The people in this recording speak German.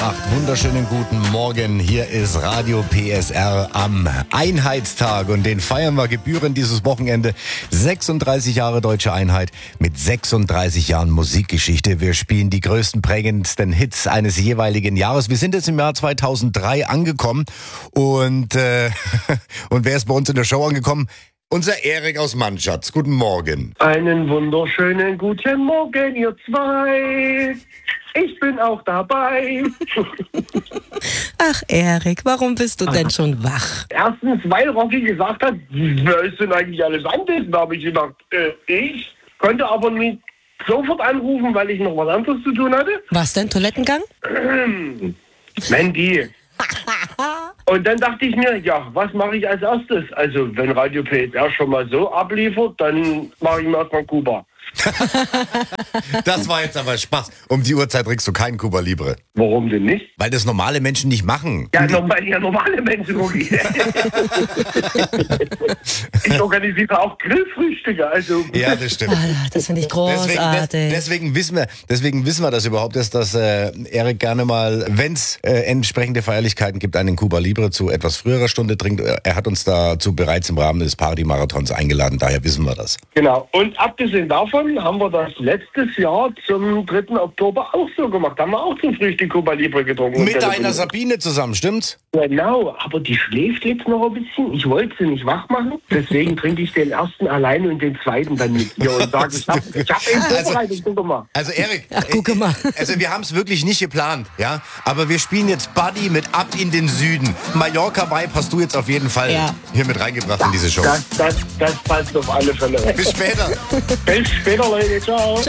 Wunderschönen guten Morgen. Hier ist Radio PSR am Einheitstag und den feiern wir gebührend dieses Wochenende. 36 Jahre Deutsche Einheit mit 36 Jahren Musikgeschichte. Wir spielen die größten, prägendsten Hits eines jeweiligen Jahres. Wir sind jetzt im Jahr 2003 angekommen und wer ist bei uns in der Show angekommen? Unser Erik aus Mannschatz. Guten Morgen. Einen wunderschönen guten Morgen, ihr zwei. Ich bin auch dabei. Ach, Erik, warum bist du denn schon wach? Erstens, weil Rocky gesagt hat, wer ist denn eigentlich alles anwesend? Da habe ich gedacht, ich konnte aber nicht sofort anrufen, weil ich noch was anderes zu tun hatte. Was denn, Toilettengang? Mandy. Und dann dachte ich mir, ja, was mache ich als erstes? Also, wenn Radio PSR schon mal so abliefert, dann mache ich mir erstmal Kuba. Das war jetzt aber Spaß. Um die Uhrzeit trinkst du keinen Cuba Libre. Warum denn nicht? Weil das normale Menschen nicht machen. Ja, normale Menschen, Rocky. Ich organisiere auch Grillfrühstücke, also... Ja, das stimmt. Das finde ich großartig. Deswegen wissen wir das überhaupt, dass Erik gerne mal, wenn es entsprechende Feierlichkeiten gibt, einen Cuba Libre zu etwas früherer Stunde trinkt. Er hat uns dazu bereits im Rahmen des Party-Marathons eingeladen, daher wissen wir das. Genau. Und abgesehen davon haben wir das letztes Jahr zum 3. Oktober auch so gemacht. Haben wir auch zum Frühstück Cuba Libre getrunken. Mit deiner Sabine zusammen, stimmt's? Genau, aber die schläft jetzt noch ein bisschen. Ich wollte sie nicht wach machen. Deswegen trinke ich den ersten alleine und den zweiten dann mit ihr und sage, ich hab ihn vorbereitet, guck mal. Also Erik, guck mal. Also wir haben es wirklich nicht geplant, ja? Aber wir spielen jetzt Buddy mit Ab in den Süden. Mallorca-Vibe hast du jetzt auf jeden Fall hier mit reingebracht in diese Show. Das passt auf alle Fälle. Bis später. Bis später, Leute. Ciao.